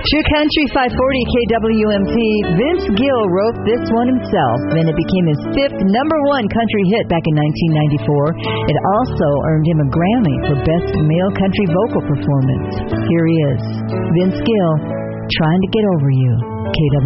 True Country 540 KWMP. Vince Gill wrote this one himself, and it became his fifth #1 country hit back in 1994. It also earned him a Grammy for Best Male Country Vocal Performance. Here he is, Vince Gill, Trying to Get Over You, KWMP.